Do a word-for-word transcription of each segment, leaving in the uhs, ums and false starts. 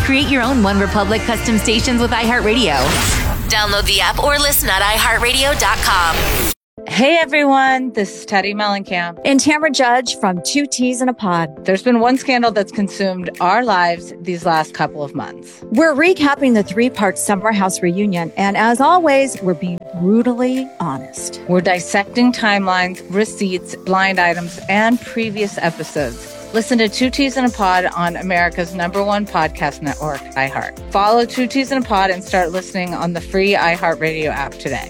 Create your own One Republic custom stations with iHeartRadio. Download the app or listen at i heart radio dot com. Hey everyone, this is Teddy Mellencamp and Tamara Judge from Two Teas in a Pod. There's been one scandal that's consumed our lives these last couple of months. We're recapping the three-part Summer House reunion, and as always, we're being brutally honest. We're dissecting timelines, receipts, blind items, and previous episodes. Listen to Two Teas in a Pod on America's number one podcast network, iHeart. Follow Two Teas in a Pod and start listening on the free iHeartRadio app today.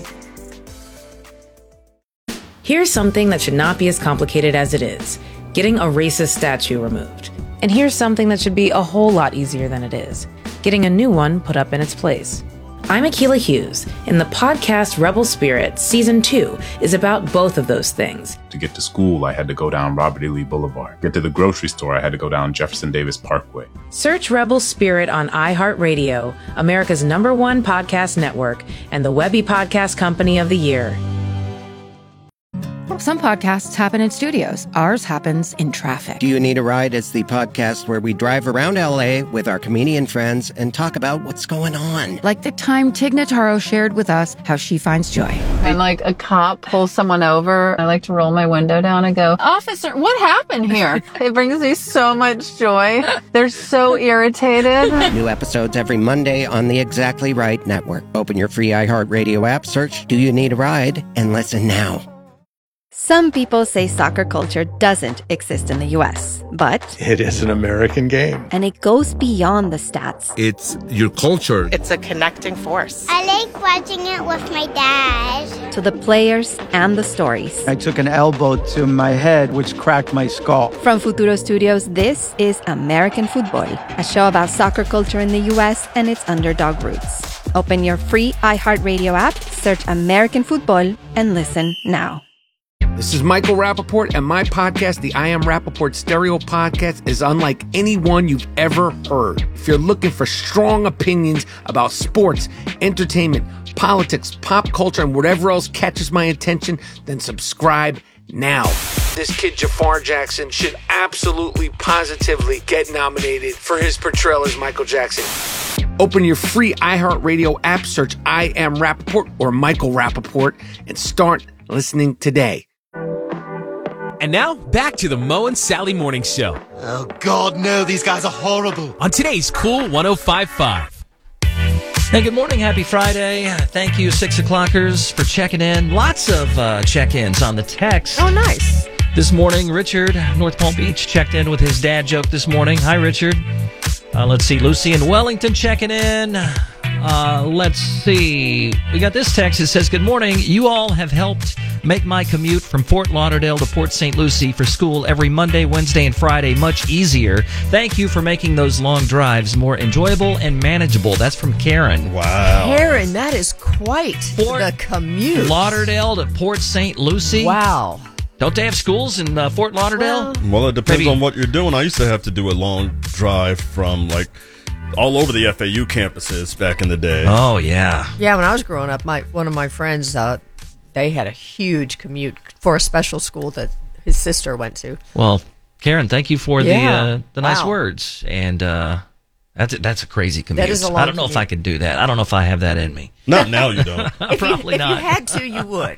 Here's something that should not be as complicated as it is: getting a racist statue removed. And here's something that should be a whole lot easier than it is: getting a new one put up in its place. I'm Akilah Hughes, and the podcast Rebel Spirit Season two is about both of those things. To get to school, I had to go down Robert E. Lee Boulevard. Get to the grocery store, I had to go down Jefferson Davis Parkway. Search Rebel Spirit on iHeartRadio, America's number one podcast network, and the Webby Podcast Company of the Year. Some podcasts happen in studios. Ours happens in traffic. Do You Need a Ride is the podcast where we drive around L A with our comedian friends and talk about what's going on. Like the time Tig Notaro shared with us how she finds joy. When like a cop pulls someone over, I like to roll my window down and go, "Officer, what happened here?" It brings me so much joy. They're so irritated. New episodes every Monday on the Exactly Right Network. Open your free iHeartRadio app, search Do You Need a Ride, and listen now. Some people say soccer culture doesn't exist in the U S, but it is an American game. And it goes beyond the stats. It's your culture. It's a connecting force. I like watching it with my dad. To the players and the stories. I took an elbow to my head, which cracked my skull. From Futuro Studios, this is American Football, a show about soccer culture in the U S and its underdog roots. Open your free iHeartRadio app, search American Football, and listen now. This is Michael Rappaport, and my podcast, the I Am Rappaport Stereo Podcast, is unlike any one you've ever heard. If you're looking for strong opinions about sports, entertainment, politics, pop culture, and whatever else catches my attention, then subscribe now. This kid, Jafar Jackson, should absolutely, positively get nominated for his portrayal as Michael Jackson. Open your free iHeartRadio app, search I Am Rappaport or Michael Rappaport, and start listening today. And now, back to the Mo and Sally Morning Show. Oh, God, no, these guys are horrible. On today's Cool one oh five point five. Hey, good morning. Happy Friday. Thank you, six o'clockers, for checking in. Lots of uh, check-ins on the text. Oh, nice. This morning, Richard, North Palm Beach, checked in with his dad joke this morning. Hi, Richard. Uh, let's see, Lucy in Wellington checking in. Uh, let's see. We got this text that says, "Good morning. You all have helped make my commute from Fort Lauderdale to Port Saint Lucie for school every Monday, Wednesday, and Friday much easier. Thank you for making those long drives more enjoyable and manageable." That's from Karen. Wow. Karen, that is quite Fort the commute. Lauderdale to Port Saint Lucie. Wow. Don't they have schools in uh, Fort Lauderdale? Well, well, it depends Maybe. on what you're doing. I used to have to do a long drive from, like, all over the F A U campuses back in the day. Oh, yeah. Yeah, when I was growing up, my one of my friends, uh, they had a huge commute for a special school that his sister went to. Well, Karen, thank you for yeah. the uh, the nice wow. words. And uh, that's a, that's a crazy commute. That is a long I don't know commute. if I could do that. I don't know if I have that in me. Not now, you don't. Probably if not. If you had to, you would.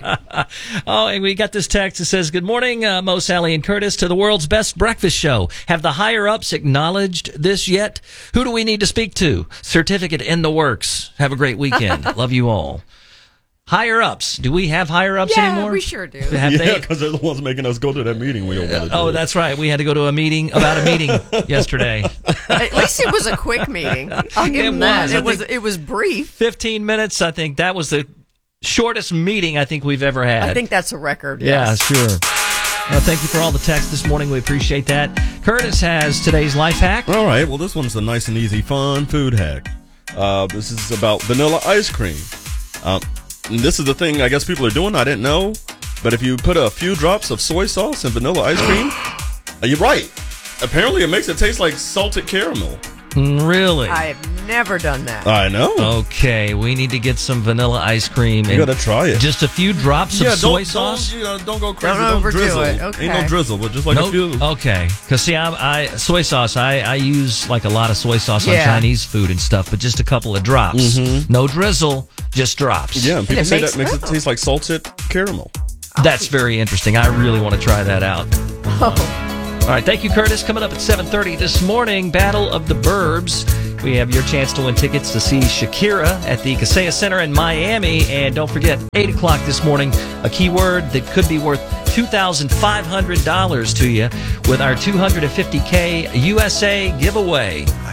Oh, and we got this text that says, "Good morning, uh, Mo, Sally, and Curtis, to the world's best breakfast show. Have the higher-ups acknowledged this yet? Who do we need to speak to? Certificate in the works. Have a great weekend. Love you all." Higher-ups. Do we have higher-ups yeah, anymore? we sure do. Have yeah, because they're the ones making us go to that meeting we don't want to do. Oh, that's right. We had to go to a meeting about a meeting yesterday. At least it was a quick meeting. I'll give It them that. was. It I was, think- it was brief. fifteen minutes, I think. That was the shortest meeting I think we've ever had. I think that's a record. Yeah, yes. sure. Well, thank you for all the text this morning. We appreciate that. Curtis has today's life hack. All right. Well, this one's a nice and easy, fun food hack. Uh, this is about vanilla ice cream. Um, and this is the thing I guess people are doing. I didn't know. But if you put a few drops of soy sauce in vanilla ice cream, uh, you're right. Apparently, it makes it taste like salted caramel. Really? I've never done that. I know. Okay, we need to get some vanilla ice cream. You gotta try it. Just a few drops yeah, of soy don't, sauce. Don't, you know, don't go crazy. Don't Don't, overdo drizzle. it. Okay. Ain't no drizzle, but just like no, a few. Okay, because see, I'm, I soy sauce. I, I use like a lot of soy sauce on Yeah. Chinese food and stuff, but just a couple of drops. Mhm. No drizzle, just drops. Yeah, and people it say makes that makes it drizzle. taste like salted caramel. That's very interesting. I really want to try that out. Oh. All right, thank you, Curtis. Coming up at seven thirty this morning, Battle of the Burbs. We have your chance to win tickets to see Shakira at the Kaseya Center in Miami. And don't forget, eight o'clock this morning, a keyword that could be worth two thousand five hundred dollars to you with our two hundred fifty K U S A giveaway.